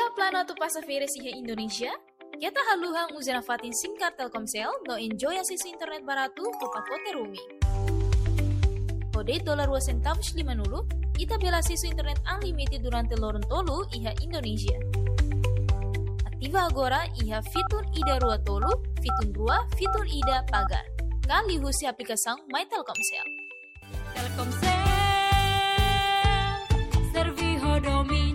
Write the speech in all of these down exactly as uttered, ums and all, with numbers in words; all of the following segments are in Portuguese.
Ita plano tu passageira siha Indonesia? Kita haluhang usina fatin SIM card Telkomsel no enjoy akses internet barato ke pacote roaming. Kode dolar dua centavos lima nulu, ita bela akses internet unlimited durante lorong tolu iha Indonesia. Ativa agora iha fitur Ida Rua Tolu, fitur Rua, fitur Ida Pagar. Kali husi aplikação My Telkomsel. Telkomsel, serviho domin.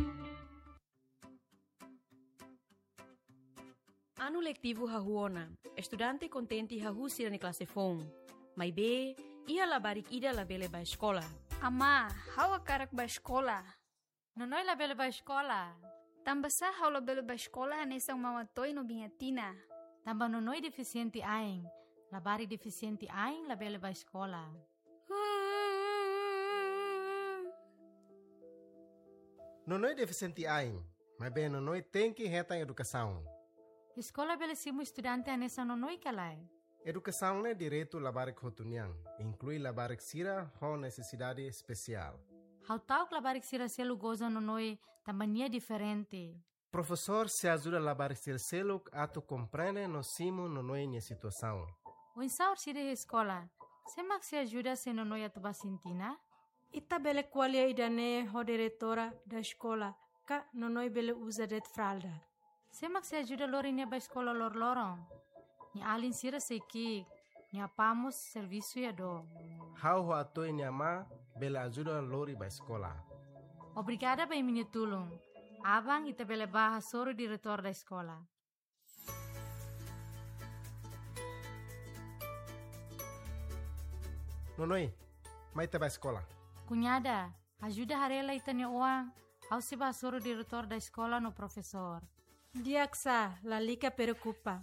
Ano letivo hahuona, estudante contente hahusi na classe fon. Mai be, ia labarik ida labele ba escola. Ama, hawa karak ba escola? Nonoi labele ba escola. Tamba sa hawa labele ba escola hanesang mamatoy no bingatina. Tamba nonoi deficiente aing, labari deficiente aing labele ba escola. Nonoi deficiente aing, mas bem nonoi tem que reta educação. Escola belesimo estudante anessa nonoi kalai. Educação é direito labarik hotuniang, inclui labarik sira com necessidade especial. How tau labarik sira selu goza nonoi tambania diferente. Professor se ajuda labarik sira selu ato compreende no simo nonoi nia situação. O insaur sira escola, semak se ajuda se nonoi atuba sintina? Ita bele qualia idane ho diretora da escola, ka nonoi bele usa det fralda. Semak se ajuda lori nia ba escola lor lorong. Ni alin sira seiki, ni apamos serviço ya do. How ho atoi nia ma bele ajuda lori ba escola. Obrigada ba imini tulung. Abang ita bele baha soro diretor da escola. Nonoi, mai te ba escola. Cunhada, ajuda harela ita nia uang. Au se ba soro diretor da escola no professor. Diaksa, la lica preocupa.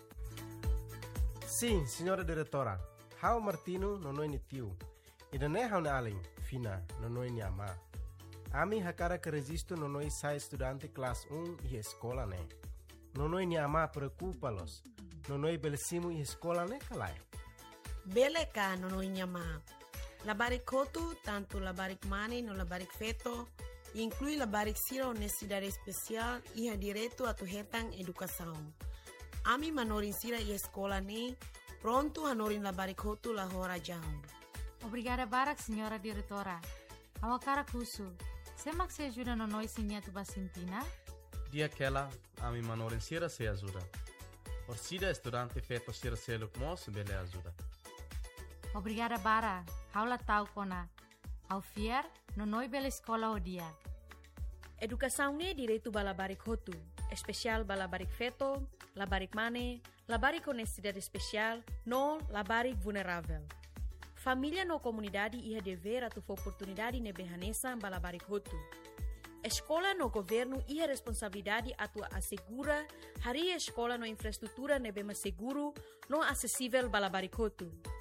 Sim, senhora diretora. How Martino nonoi ni tiu. Ida ne how na alin, fina, nonoi ni ama. Ami hakara que resisto nonoi sai estudante classe um e escola ne. Nonoi ni ama preocupa-los. Nonoi belesimo e escola ne kalai. Bele ka nonoi ni ama. Labarik kotu, tanto labarik mani no labarik feto, inclui labarik sira necessidade especial e ha direito a tu hetang educação. Ami manorin sira e escola ne, pronto hanorin labarik kotu la hora jao. Obrigada barak, senhora diretora. Awakara kusu. Semak se ajuda no noi sinha tu basintina? Dia aquela, ami manorin sira se ajuda. Orsida estudante feto sira se lukmos bele ajuda. Obrigada bara. Haula tau kona. Au fier, no noi bela escola o dia. Educação ne direito ba labarik hotu, especial ba labarik feto, labarik mane, labarik com necessidade especial, no labarik vulnerável. Família no comunidade ia dever a tu oportunidade ne behanesa ba labarik hotu. Escola no governo ia responsabilidade a tu assegura hari escola no infraestrutura ne bema seguro no acessível ba labarik hotu.